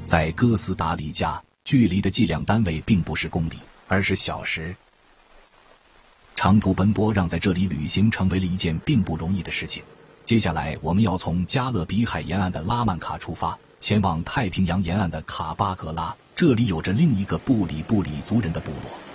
在哥斯达黎加，距离的计量单位并不是公里，而是小时。长途奔波让在这里旅行成为了一件并不容易的事情。接下来我们要从加勒比海沿岸的拉曼卡出发，前往太平洋沿岸的卡巴格拉，这里有着另一个布里族人的部落。